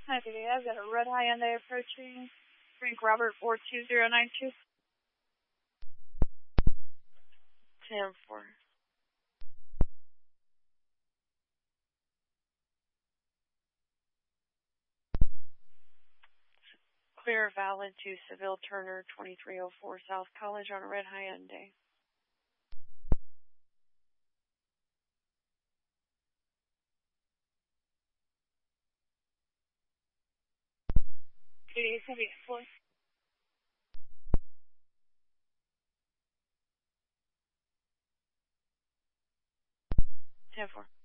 Hi, today I've got a red Hyundai approaching. Frank Robert 42092. 10-4. Clear valid to Seville Turner 2304 South College on a red Hyundai. Today is 4. 10-4.